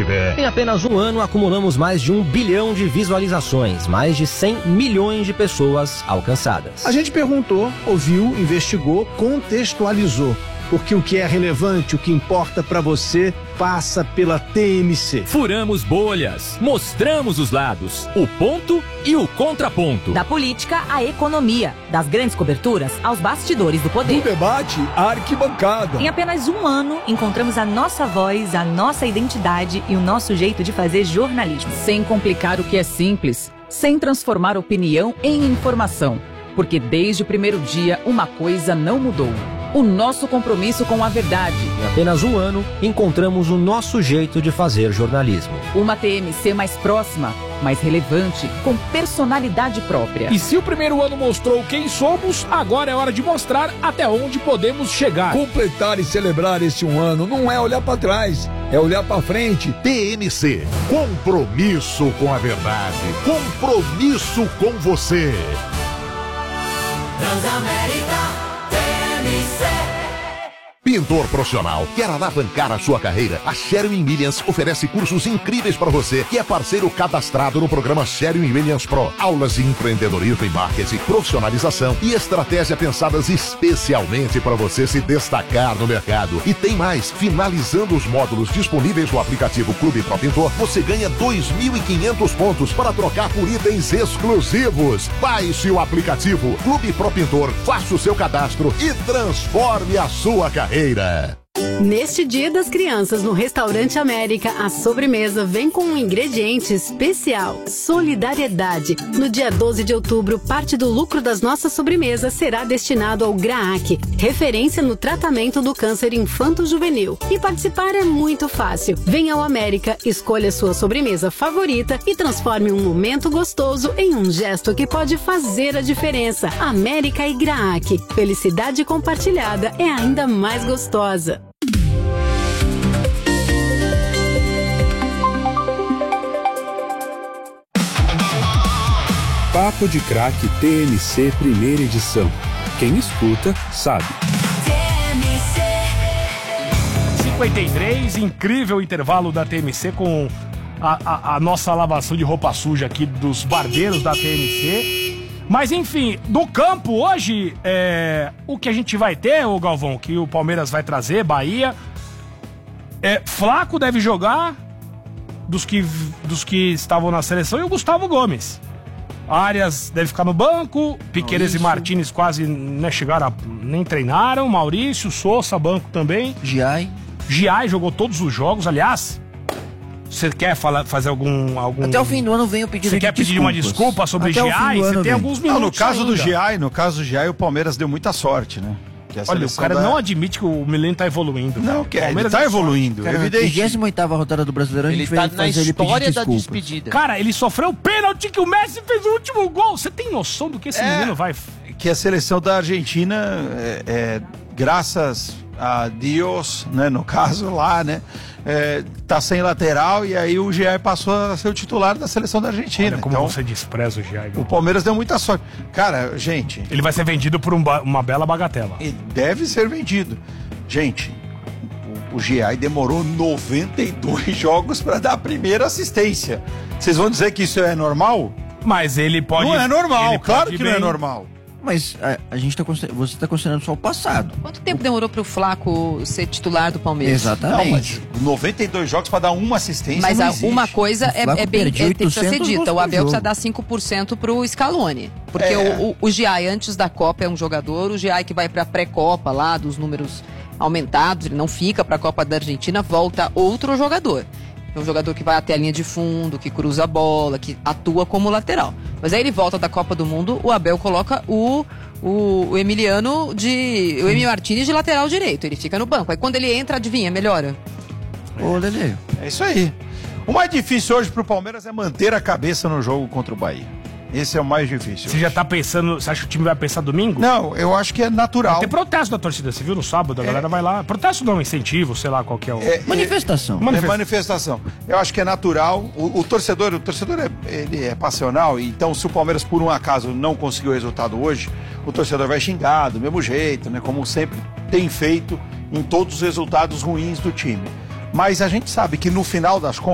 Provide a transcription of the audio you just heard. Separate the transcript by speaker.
Speaker 1: Em apenas um ano, acumulamos mais de 1 bilhão de visualizações, mais de 100 milhões de pessoas alcançadas.
Speaker 2: A gente perguntou, ouviu, investigou, contextualizou. Porque o que é relevante, o que importa para você, passa pela TMC.
Speaker 3: Furamos bolhas, mostramos os lados, o ponto e o contraponto.
Speaker 4: Da política à economia, das grandes coberturas aos bastidores do poder.
Speaker 5: Do debate à arquibancada.
Speaker 4: Em apenas um ano, encontramos a nossa voz, a nossa identidade e o nosso jeito de fazer jornalismo.
Speaker 6: Sem complicar o que é simples, sem transformar opinião em informação. Porque desde o primeiro dia, uma coisa não mudou. O nosso compromisso com a verdade.
Speaker 1: Em apenas um ano, encontramos o nosso jeito de fazer jornalismo.
Speaker 6: Uma TMC mais próxima, mais relevante, com personalidade própria.
Speaker 5: E se o primeiro ano mostrou quem somos, agora é hora de mostrar até onde podemos chegar. Completar e celebrar esse um ano não é olhar para trás, é olhar para frente.
Speaker 7: TMC, compromisso com a verdade, compromisso com você.
Speaker 8: Transamérica.
Speaker 7: Pintor profissional, quer alavancar a sua carreira? A Sherwin-Williams oferece cursos incríveis para você, que é parceiro cadastrado no programa Sherwin-Williams Pro. Aulas de empreendedorismo e marketing, profissionalização e estratégia pensadas especialmente para você se destacar no mercado. E tem mais, finalizando os módulos disponíveis no aplicativo Clube Pro Pintor, você ganha 2.500 pontos para trocar por itens exclusivos. Baixe o aplicativo Clube Pro Pintor, faça o seu cadastro e transforme a sua carreira.
Speaker 9: Neste Dia das Crianças, no Restaurante América, a sobremesa vem com um ingrediente especial: solidariedade. No dia 12 de outubro, parte do lucro das nossas sobremesas será destinado ao GRAAC, referência no tratamento do câncer infanto-juvenil. E participar é muito fácil. Venha ao América, escolha sua sobremesa favorita e transforme um momento gostoso em um gesto que pode fazer a diferença. América e GRAAC. Felicidade compartilhada é ainda mais gostosa.
Speaker 10: Papo de Craque TMC primeira edição. Quem escuta, sabe.
Speaker 5: 53, incrível intervalo da TMC com a nossa lavação de roupa suja aqui dos barbeiros da TMC. Mas enfim, do campo hoje, o que a gente vai ter, ô Galvão, que o Palmeiras vai trazer, Bahia. Flaco deve jogar, dos que estavam na seleção, e o Gustavo Gomes. Arias deve ficar no banco, Piqueires e Martínez quase chegaram, nem treinaram, Maurício, Sousa, banco também.
Speaker 11: Giai
Speaker 5: jogou todos os jogos, aliás. Você quer fazer algum...
Speaker 11: Até o fim do ano vem o pedido de desculpas.
Speaker 5: Você quer pedir uma desculpa sobre Giai? Você tem alguns minutos
Speaker 12: no caso
Speaker 5: ainda.
Speaker 12: No caso do Giai, o Palmeiras deu muita sorte, né?
Speaker 5: Olha, o cara não admite que o Milênio tá evoluindo.
Speaker 12: Não, ele tá evoluindo.
Speaker 11: Cara, na 28ª rodada do Brasileirão,
Speaker 13: ele tá na história da despedida.
Speaker 5: Cara, ele sofreu o pênalti que o Messi fez o último gol. Você tem noção do que esse menino vai...
Speaker 12: Que a seleção da Argentina, graças a Deus, né, no caso lá, né, tá sem lateral, e aí o Giai passou a ser o titular da seleção da Argentina.
Speaker 5: Olha como você despreza o Giai.
Speaker 12: O Palmeiras deu muita sorte. Cara, gente...
Speaker 5: Ele vai ser vendido por uma bela bagatela.
Speaker 12: E deve ser vendido. Gente, o Giai demorou 92 jogos para dar a primeira assistência. Vocês vão dizer que isso é normal?
Speaker 5: Mas ele pode...
Speaker 12: Não é normal, claro que não é normal.
Speaker 11: Mas você está considerando só o passado.
Speaker 6: Quanto tempo demorou para o Flaco ser titular do Palmeiras?
Speaker 11: Exatamente.
Speaker 12: Não, 92 jogos para dar uma assistência.
Speaker 6: Mas uma coisa tem que ser dita: o Abel precisa dar 5% para o Scaloni. Porque o Giai, antes da Copa, é um jogador. O Giai que vai para a pré-Copa lá, dos números aumentados, ele não fica para a Copa da Argentina, volta outro jogador. É um jogador que vai até a linha de fundo, que cruza a bola, que atua como lateral. Mas aí ele volta da Copa do Mundo, o Abel coloca o Emiliano o Emi Martínez de lateral direito. Ele fica no banco. Aí quando ele entra, adivinha, melhora.
Speaker 11: Ô, Lelê.
Speaker 12: É isso aí. O mais difícil hoje pro Palmeiras é manter a cabeça no jogo contra o Bahia. Esse é o mais difícil.
Speaker 5: Você já tá pensando... Você acha que o time vai pensar domingo?
Speaker 12: Não, eu acho que é natural.
Speaker 5: Tem protesto da torcida, você viu no sábado? A galera vai lá. Protesto não, incentivo, sei lá qual que é o...
Speaker 11: Manifestação.
Speaker 12: Manifestação. Eu acho que é natural. O torcedor ele é passional. Então, se o Palmeiras, por um acaso, não conseguiu o resultado hoje, o torcedor vai xingar do mesmo jeito, né? Como sempre tem feito em todos os resultados ruins do time. Mas a gente sabe que no final das contas,